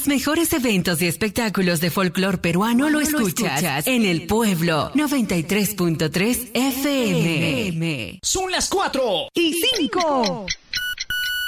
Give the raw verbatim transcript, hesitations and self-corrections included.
Los mejores eventos y espectáculos de folclor peruano lo escuchas, lo escuchas en El Pueblo noventa y tres punto tres F M. Son las cuatro y cinco.